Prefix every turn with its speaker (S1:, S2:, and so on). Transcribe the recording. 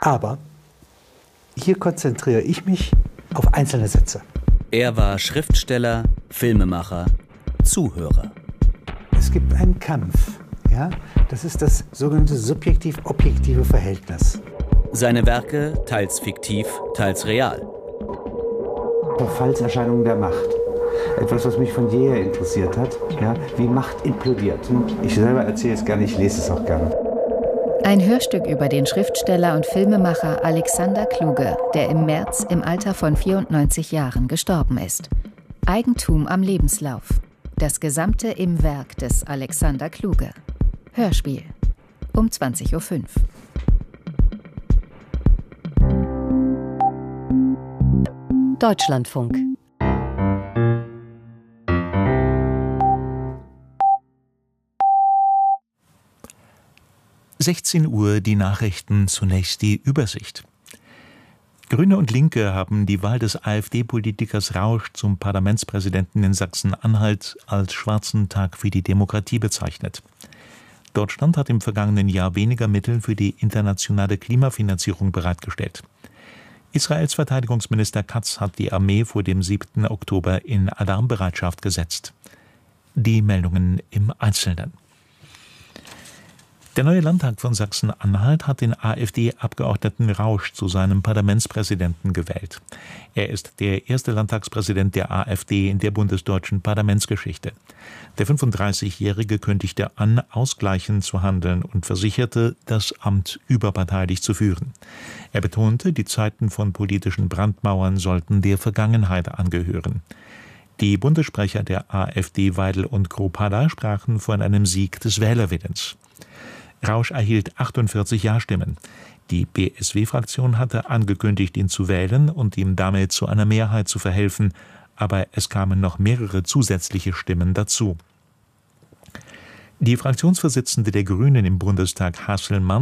S1: Aber hier konzentriere ich mich auf einzelne Sätze.
S2: Er war Schriftsteller, Filmemacher, Zuhörer.
S1: Es gibt einen Kampf. Ja? Das ist das sogenannte subjektiv-objektive Verhältnis.
S2: Seine Werke teils fiktiv, teils real.
S1: Verfallserscheinungen der Macht. Etwas, was mich von jeher interessiert hat, ja? Wie Macht implodiert. Ich selber erzähle es gerne, ich lese es auch gerne.
S3: Ein Hörstück über den Schriftsteller und Filmemacher Alexander Kluge, der im März im Alter von 94 Jahren gestorben ist. Eigentum am Lebenslauf. Das Gesamte im Werk des Alexander Kluge. Hörspiel. Um 20.05 Uhr.
S4: Deutschlandfunk.
S5: Uhr die Nachrichten, zunächst die Übersicht. Grüne und Linke haben die Wahl des AfD-Politikers Rausch zum Parlamentspräsidenten in Sachsen-Anhalt als schwarzen Tag für die Demokratie bezeichnet. Deutschland hat im vergangenen Jahr weniger Mittel für die internationale Klimafinanzierung bereitgestellt. Israels Verteidigungsminister Katz hat die Armee vor dem 7. Oktober in Alarmbereitschaft gesetzt. Die Meldungen im Einzelnen. Der neue Landtag von Sachsen-Anhalt hat den AfD-Abgeordneten Rausch zu seinem Parlamentspräsidenten gewählt. Er ist der erste Landtagspräsident der AfD in der bundesdeutschen Parlamentsgeschichte. Der 35-Jährige kündigte an, ausgleichend zu handeln und versicherte, das Amt überparteilich zu führen. Er betonte, die Zeiten von politischen Brandmauern sollten der Vergangenheit angehören. Die Bundessprecher der AfD Weidel und Krupada sprachen von einem Sieg des Wählerwillens. Rausch erhielt 48 Ja-Stimmen. Die BSW-Fraktion hatte angekündigt, ihn zu wählen und ihm damit zu einer Mehrheit zu verhelfen, aber es kamen noch mehrere zusätzliche Stimmen dazu. Die Fraktionsvorsitzende der Grünen im Bundestag, Hasselmann,